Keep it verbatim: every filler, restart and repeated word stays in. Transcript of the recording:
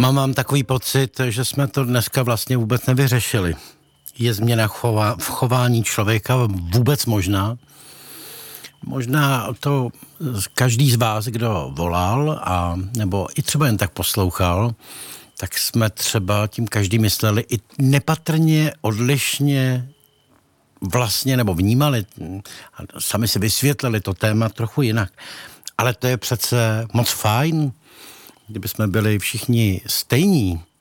Mám, mám takový pocit, že jsme to dneska vlastně vůbec nevyřešili. Je změna chova, v chování člověka vůbec možná? Možná to každý z vás, kdo volal, a, nebo i třeba jen tak poslouchal, tak jsme třeba tím každý mysleli i nepatrně, odlišně vlastně, nebo vnímali, sami si vysvětlili to téma trochu jinak. Ale to je přece moc fajn, kdyby jsme byli všichni stejní,